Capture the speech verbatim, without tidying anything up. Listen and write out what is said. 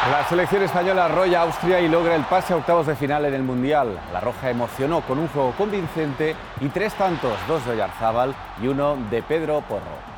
La selección española arrolla a Austria y logra el pase a octavos de final en el Mundial. La roja emocionó con un juego convincente y tres tantos, dos de Oyarzábal y uno de Pedro Porro.